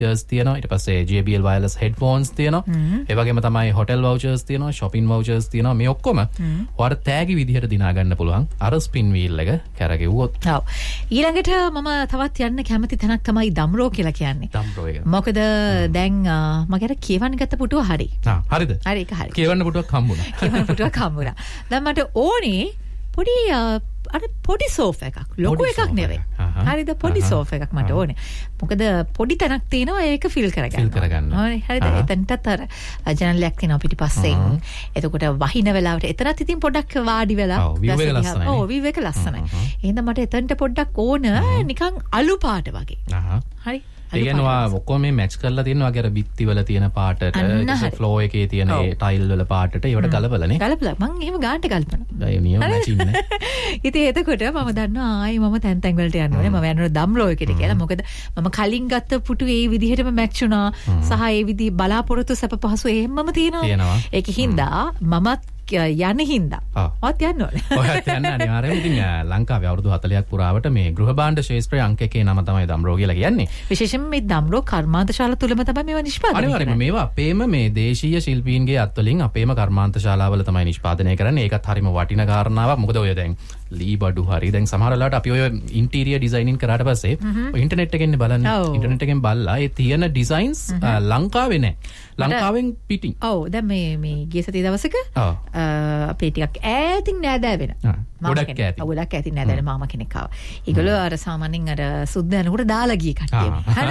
තියෙනවා ඊට පස්සේ JBL wireless headphones තියෙනවා ඒ වගේම තමයි hotel vouchers තියෙනවා shopping vouchers තියෙනවා මේ ඔක්කොම ඔයාලට තෑගි විදිහට දිනා ගන්න පුළුවන් අර spin wheel එක කරගෙව්වොත්. ඔව්. ඊළඟට මම තවත් යන්න කැමති තැනක් තමයි දම්රෝ කියලා කියන්නේ. දම්රෝ එක. මොකද දැන් මගේ අර කියවන්න ගත්ත පුටුව හරි. හරිද? හරි ඒක හරි. කියවන්න පුටුවක් හම්බුණා. කියවන්න පුටුවක් හම්බුණා. දැන් මට ඕනේ පොඩි අර පොඩි සෝෆා එකක්. ලොකු එකක් නෙවෙයි. හරිද? පොඩි සෝෆා එකක් මට ඕනේ. මොකද පොඩි තැනක් තියෙනවා ඒක ෆිල් කරගන්න. හරිද? එතනටත් අර ජනලයක් තියෙනවා පිටිපස්සෙන්. එතකොට වහින වෙලාවට එතනත් ඉතින් පොඩ්ඩක් වාඩි වෙලා view එක ලස්සනයි. ඔව් view එක ලස්සනයි. එහෙනම් මට එතනට පොඩ්ඩක් ඕන නිකන් අලු පාට වගේ. හරි. ඒ කියනවා ඔක්කොම මේ මැච් කරලා තියෙනවා වගේ අර බිත්ති වල තියෙන පාටට ෆ්ලෝ එකේ තියෙන ඒ ටයිල් වල පාටට ඒවට ගලපලානේ. ගලපලා මං එහෙම ගානට ගලපනවා. ඒ නියම මැචින් නේ. ඉතින් එතකොට මම දන්නවා ආයි මම තැන් වලට යන්න ඕනේ. මම යනවා දම්රෝ එකට කියලා. මොකද මම කලින් ගත්ත පුටු ඒ විදිහටම මැච් වුණා. සහ ඒ විදිහ බලාපොරොත්තු සැප පහසු එහෙමම තියෙනවා. ඒකෙන් හින්දා මමත් යන හින්දා ඔයත් යන්න ඕනේ. ඔයත් යන්න අනිවාර්යයෙන්. ඉතින් ලංකාවේ අවුරුදු 40ක් පුරාවට මේ ගෘහ භාණ්ඩ ශාස්ත්‍රයේ අංක 1 නම තමයි දම්රෝ කියලා කියන්නේ. විශේෂයෙන්ම මේ දම්රෝ කර්මාන්තශාලා තුලම තමයි මේවා නිෂ්පාදනය කරන්නේ. අනිවාර්යයෙන්ම මේවා අපේම මේ දේශීය ශිල්පීන්ගේ අත්වලින් අපේම කර්මාන්තශාලාවල තමයි නිෂ්පාදනය කරන්නේ. ඒකත් හරිම වටිනා කාරණාවක්. මොකද ඔය දැන් ලී බඩු හරි දැන් සමහර වෙලාවට අපි ඔය ඉන්ටීරියර් ඩිසයිනින් කරාට පස්සේ ඔය ඉන්ටර්නෙට් එකෙන් බලන්නේ. ඉන්ටර්නෙට් එකෙන් බලලා ඒ තියෙන ඩිසයින්ස් ලංකාවේ නැහැ. ලංකාවෙන් පිටින්. ඔව් දැන් මේ ගිය සති දවසක අපේ ටිකක් ඈතින් නෑදෑ වෙන. ගොඩක් ඈතින්. ගොඩක් ඈතින් නෑදෑ වෙන මාමා කෙනෙක් ආවා. ඒගොල්ලෝ අර සාමාන්‍යයෙන් අර සුද්ධ යනකොට දාලා ගිය කට්ටිය.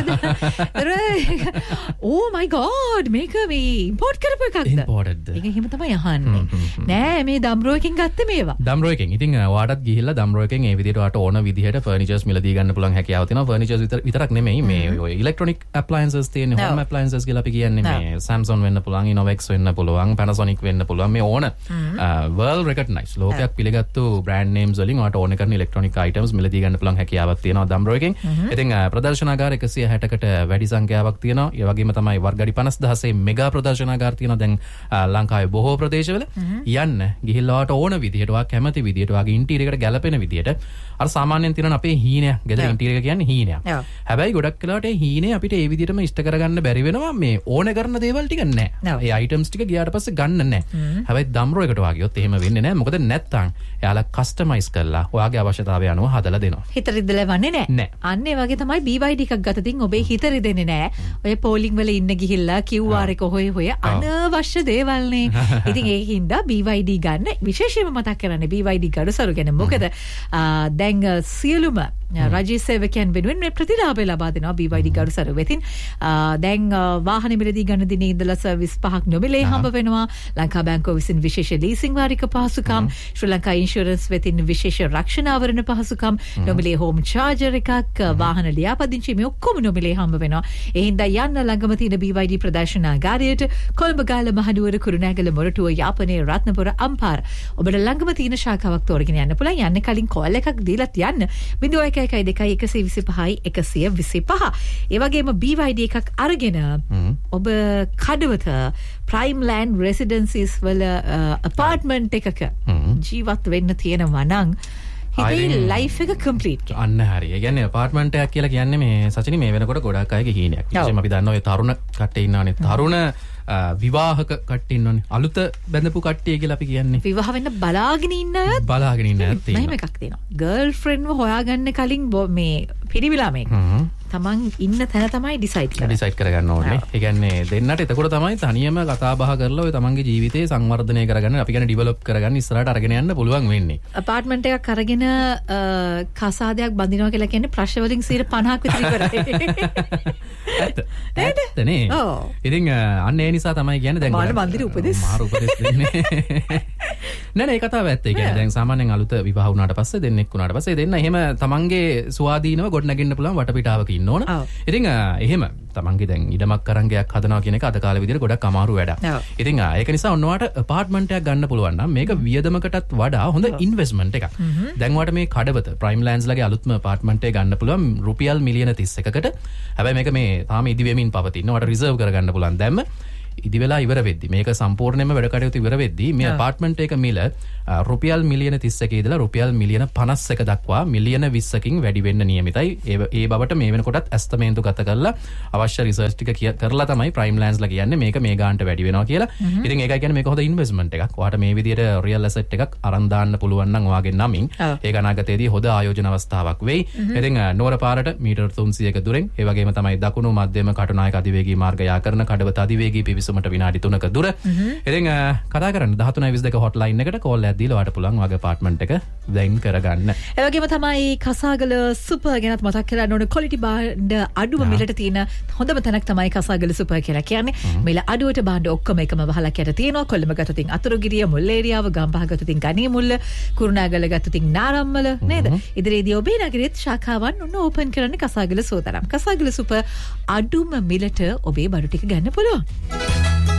හරිද? Oh my god මේක මේ ඉම්පෝට් කරපු එකක්ද? ඉම්පෝටඩ්ද? ඒක එහෙම තමයි අහන්නේ. නෑ මේ දම්රෝ එකෙන් ගත්ත මේවා. දම්රෝ එකෙන්. ඉතින් ඔයාටත් ගිහිල්ලා දම්රෝ එකෙන් ඒ විදිහට ඔයාට ඕන විදිහට ෆර්නිචර්ස් මිලදී ගන්න පුළුවන් හැකියාව තියෙනවා. ෆර්නිචර්ස් විතරක් නෙමෙයි මේ ඔය ඉලෙක්ට්‍රොනික ඇප්ලයන්සස් තියෙන හෝම් ඇප්ලයන්සස් කියලා අපි කියන්නේ මේ Samsung වෙන්න පුළුවන්, Innovex වෙන්න පුළුවන්, Panasonic වෙන්න පුළුවන්. මේ ඕන world recognized ලෝකයක් පිළිගත්තු brand names වලින් ඔයාට ඕන කරන electronic items මිලදී ගන්න පුළුවන් හැකියාවක් තියෙනවා දම්රෝ එකෙන්. ඉතින් ප්‍රදර්ශනාගාර 160කට වැඩි සංඛ්‍යාවක් තියෙනවා. ඒ වගේම තමයි වර්ගඩි 50000 මෙගා ප්‍රදර්ශනාගාර තියෙනවා දැන් ලංකාවේ බොහෝ ප්‍රදේශවල. යන්න ගිහිල්ලා ඔයාට ඕන විදිහට ඔයා කැමති විදිහට ඔයාගේ ඉන්ටීරියර් එකට ගැලපෙන විදිහට අර සාමාන්‍යයෙන් තියෙන අපේ හීනයක් ගෙදර ඉන්ටීරියර් කියන්නේ හීනයක්. හැබැයි ගොඩක් වෙලාවට ඒ හීනේ අපිට ඒ විදිහටම ඉෂ්ට කරගන්න බැරි වෙනවා මේ ඕන කරන දේවල් ටික නැහැ. ඒ අයිටම්ස් ටික ගියාට පස්සේ ගන්න නැහැ. හැබැයි දම්රෝ එකට වාගියොත් එහෙම වෙන්නේ නැහැ. මොකද නැත්තම් එයාලා කස්ටමයිස් කරලා ඔයාගේ අවශ්‍යතාවය අනුව හදලා දෙනවා. හිත රිදෙලවන්නේ නැහැ. අන්න ඒ වගේ තමයි BYD එකක් ගතතින් ඔබේ හිත රිදෙන්නේ නැහැ. ඔය පෝලිං වල ඉන්න ගිහිල්ලා QR එක හොය අනවශ්‍ය දේවල්නේ. ඉතින් ඒකින්ද BYD ගන්න විශේෂයෙන්ම මතක් කරන්නේ BYD ගඩසරු ගැන. මොකද දැන් සියලුම රජයේ සේවකයන් වෙනුවෙන් මේ ප්‍රතිලාභය ලබා දෙනවා BYD ගඩසරු වෙතින්. දැන් වාහන මිලදී ගන්න දිනේ ඉඳලා සර්විස් 5ක් නොමිලේ හම්බ වෙනවා. ලංකා බැංකුව විසින් විශේෂ ලීසින් වාරික පහසුකම්, ශ්‍රී ලංකා ඉන්ෂුරන්ස් වෙතින් විශේෂ රක්ෂණ ආවරණ පහසුකම්, නොමිලේ හෝම් චාර්ජර් එකක්, වාහන ලියාපදිංචි මේ ඔක්කොම නොමිලේ හම්බ වෙනවා. ඒ හින්දා යන්න ළඟම තියෙන BYD ප්‍රදර්ශනාගාරයට කොළඹ ගාල්ල මහනුවර කුරුණෑගල මොරටුව යාපනයේ රත්නපුර අම්පාර ඔබට ළඟම තියෙන ශාඛාවක් තෝරගෙන යන්න පුළුවන්. යන්න කලින් කෝල් එකක් දීලත් යන්න 0112 ඒ වගේම BYD එකක් අරගෙන ඔබ කඩවත ප්‍රයිම් ලෑන්ඩ් රෙසිඩන්සිස් වල අපාර්ට්මන්ට් එකක ජීවත් වෙන්න තියෙනවා නම් හිතේ ලයිෆ් එක කම්ප්ලීට් කරනවා. අන්න හරි. ඒ කියන්නේ අපාර්ට්මන්ට් එකක් කියලා කියන්නේ මේ සචිනි මේ වෙනකොට ගොඩක් අයගේ හීනයක්. විශේෂයෙන්ම අපි දන්නවා ඔය තරුණ කට්ටිය ඉන්නවනේ. තරුණ විවාහක කට්ටිය ඉන්නවනේ. අලුත බැඳපු කට්ටිය කියලා අපි කියන්නේ. විවාහ වෙන්න බලාගෙන ඉන්න අයත් තියෙනවා. මෙහෙම එකක් තියෙනවා. ගර්ල්ෆ්‍රෙන්ඩ්ව හොයාගන්න කලින් මේ පිරිවිලා මේක. තමන් ඉන්න තැන තමයි ඩිසයිඩ් කරගන්න ඕනේ. ඒ කියන්නේ දෙන්නට එතකොට තමයි තනියම කතා බහ කරලා ඔය තමන්ගේ ජීවිතේ සංවර්ධනය කරගන්න, අපි කියන්නේ ඩෙවලොප් කරගන්න, ඉස්සරහට අරගෙන යන්න පුළුවන් වෙන්නේ. අපාර්ට්මන්ට් එකක් අරගෙන කසාදයක් බඳිනවා කියලා කියන්නේ ප්‍රශ්න වලින් 50ක් විතර ඉවරයි. ඇත්තනේ. ඉතින් අන්න ඒ නිසා තමයි කියන්නේ දැන් මාළු මන්දිර උපදෙස්. මාරු උපදෙස් දෙන්නේ. නෑ ඒ කතාව ඇත්ත. ඒ කියන්නේ දැන් සාමාන්‍යයෙන් අලුත විවාහ වුණාට පස්සේ දෙන්නෙක් වුණාට පස්සේ දෙන්න එහෙම තමන්ගේ ස්වාධීනව ගොඩනගන්න පුළුවන් වටපිටාවක ඉන්න ඕන. ඉතින් එහෙම තමන්ගේ දැන් ඉඩමක් අරන් ගයක් හදනවා කියන එක අද කාලේ විදිහට ගොඩක් අමාරු වැඩක්. ඉතින් ඒක නිසා ඔන්නවට අපාර්ට්මන්ට් එකක් ගන්න පුළුවන් නම් මේක වියදමකටත් වඩා හොඳ ඉන්වෙස්ට්මන්ට් එකක්. දැන් ඔයාලට මේ කඩවත ප්‍රයිම් ලෑන්ඩ්ස් ලගේ අලුත්ම අපාර්ට්මන්ට් එක ගන්න පුළුවන් රුපියල් මිලියන 31කට. හැබැයි මේක මේ තාම ඉදි වෙමින් පවතින. ඔයාලට රිසර්ව් කරගන්න පුළුවන් දැම්ම. ඉදි වෙලා ඉවර වෙද්දි මේක සම්පූර්ණයෙන්ම වැඩ කටයුතු ඉවර වෙද්දි මේ අපාර්ට්මන්ට් එක මිල රුපියල් මිලියන 31 ඉඳලා රුපියල් මිලියන 51 දක්වා මිලියන 20කින් වැඩි වෙන්න නියමිතයි. ඒ බවට මේ වෙනකොටත් ඇස්තමේන්තු ගත කරලා අවශ්‍ය රිසර්ච් ටික කරලා තමයි ප්‍රයිම් ලෑන්ඩ්ස්ලා කියන්නේ මේක මේ ගානට වැඩි වෙනවා කියලා. ඉතින් ඒකයි කියන්නේ මේක හොඳ ඉන්වෙස්ට්මන්ට් එකක්. ඔයාට මේ විදිහට රියල් ඇසෙට් එකක් අරන් දාන්න පුළුවන් නම් ඔයාගේ නමින් ඒක අනාගතයේදී හොඳ ආයෝජන අවස්ථාවක් වෙයි. ඉතින් නුවර පාරට මීටර් 300ක දුරෙන් ඒ වගේම තමයි දකුණු මධ්‍යම කටුනායක අධිවේගී මාර්ග යා කරන කඩවත අධිවේගී පිවිසුමට විනාඩි 3ක දුර. ඉතින් කතා කරන්න 1322 හොට්ලයින් එකට කෝල් එකක් දීලා ඔයාට පුළුවන් ඔයාගේ අපාර්ට්මන්ට් එක වෙන් කරගන්න. ඒ වගේම තමයි කසාගල සුපර් ගැනත් මතක් කරන්න ඕන ක්වොලිටි බාණ්ඩ අඩුම මිලට තියෙන හොඳම තැනක් තමයි කසාගල සුපර් කියලා කියන්නේ. මිල අඩුවට බාණ්ඩ ඔක්කොම එකම වහලක් යට තියෙනවා. කොළඹ ගත්තොතින් අතුරුගිරිය මුල් ඒරියාව, ගම්පහ ගත්තොතින් ගණියමුල්ල, කුරුණෑගල ගත්තොතින් නාරම්මල නේද? ඉදිරියේදී ඔබේ නගරෙත් ශාඛාවන් ඔන්න ඕපන් කරන්න කසාගල සෝතරම්. කසාගල සුපර් අඩුම මිලට ඔබේ බඩු ටික ගන්න පුළුවන්.